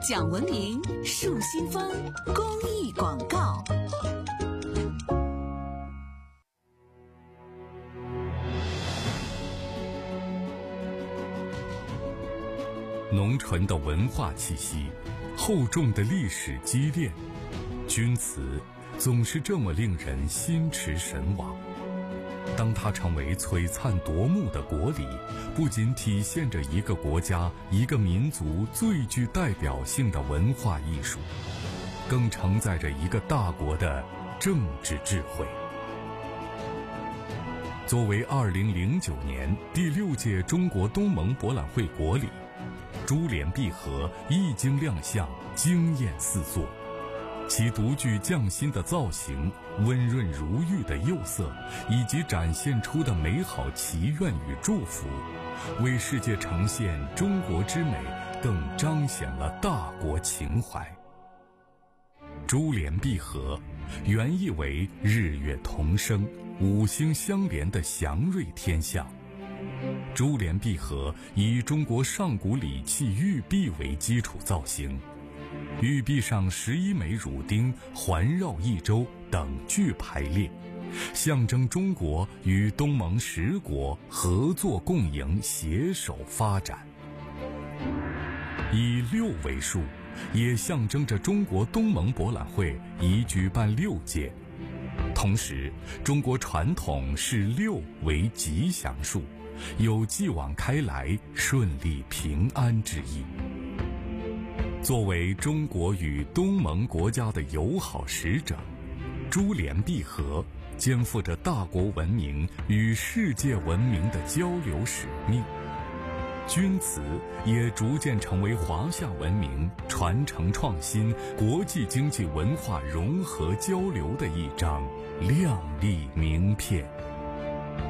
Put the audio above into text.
讲文明树新风公益广告。 浓醇的文化气息，厚重的历史积淀，钧瓷总是这么令人心驰神往。当它成为璀璨夺目的国礼，不仅体现着一个国家、一个民族最具代表性的文化艺术，更承载着一个大国的政治智慧。作为2009年第6届中国东盟博览会国礼，珠联璧合一经亮相，惊艳四座。其独具匠心的造型、温润如玉的釉色，以及展现出的美好祈愿与祝福，为世界呈现中国之美，更彰显了大国情怀。珠联璧合原意为日月同生、五星相连的祥瑞天象。珠联璧合以中国上古礼器玉璧为基础造型，玉璧上11枚乳钉环绕一周等距排列，象征中国与东盟10国合作共赢，携手发展。以6为数，也象征着中国东盟博览会已举办6届。同时，中国传统视6为吉祥数，有继往开来、顺利平安之意。作为中国与东盟国家的友好使者，珠联璧合肩负着大国文明与世界文明的交流使命。钧瓷也逐渐成为华夏文明传承创新、国际经济文化融合交流的一张亮丽名片。